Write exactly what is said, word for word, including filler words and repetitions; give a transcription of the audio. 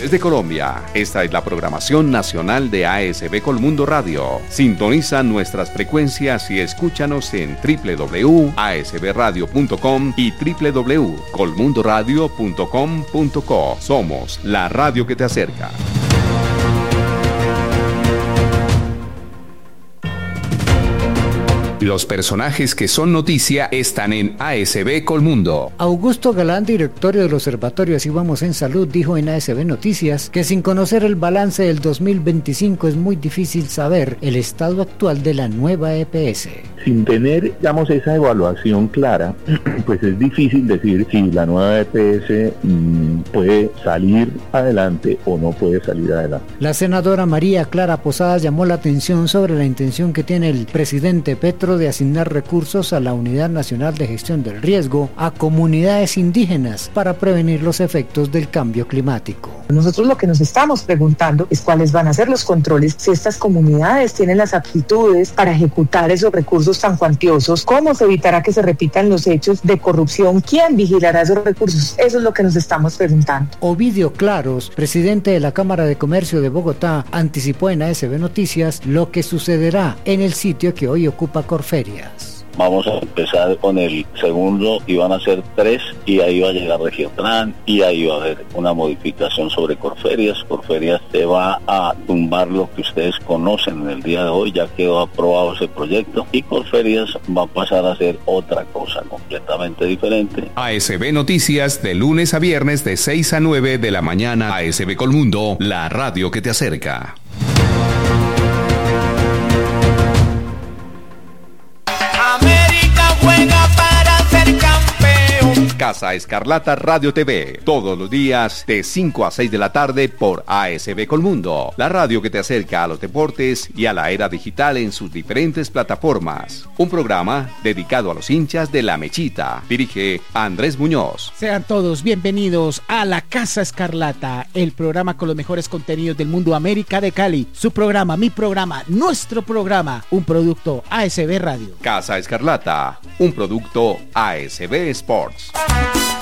Desde Colombia, esta es la programación nacional de A S B Colmundo Radio. Sintoniza nuestras frecuencias y escúchanos en doble u doble u doble u punto a s b radio punto com y doble u doble u doble u punto colmundo radio punto com punto co. Somos la radio que te acerca. Los personajes que son noticia están en A S B Colmundo. Augusto Galán, directorio del Observatorio Así Vamos en Salud, dijo en A S B Noticias que sin conocer el balance del dos mil veinticinco es muy difícil saber el estado actual de la nueva E P S. Sin tener, digamos, esa evaluación clara, pues es difícil decir si la nueva E P S mmm, puede salir adelante o no puede salir adelante. La senadora María Clara Posadas llamó la atención sobre la intención que tiene el presidente Petro de asignar recursos a la Unidad Nacional de Gestión del Riesgo a comunidades indígenas para prevenir los efectos del cambio climático. Nosotros lo que nos estamos preguntando es cuáles van a ser los controles, si estas comunidades tienen las aptitudes para ejecutar esos recursos tan cuantiosos, cómo se evitará que se repitan los hechos de corrupción, quién vigilará esos recursos. Eso es lo que nos estamos preguntando. Ovidio Claros, presidente de la Cámara de Comercio de Bogotá, anticipó en A S B Noticias lo que sucederá en el sitio que hoy ocupa Corferias. Vamos a empezar con el segundo y van a ser tres y ahí va a llegar Regiotran y ahí va a haber una modificación sobre Corferias. Corferias se va a tumbar lo que ustedes conocen en el día de hoy, ya quedó aprobado ese proyecto y Corferias va a pasar a ser otra cosa completamente diferente. A S B Noticias de lunes a viernes de seis a nueve de la mañana. A S B Colmundo, la radio que te acerca. Juega para ser campeón. Casa Escarlata Radio T V, todos los días de cinco a seis de la tarde por A S B Colmundo, la radio que te acerca a los deportes y a la era digital en sus diferentes plataformas. Un programa dedicado a los hinchas de La Mechita. Dirige Andrés Muñoz. Sean todos bienvenidos a La Casa Escarlata, el programa con los mejores contenidos del mundo América de Cali. Su programa, mi programa, nuestro programa, un producto A S B Radio. Casa Escarlata, un producto A S B Sports.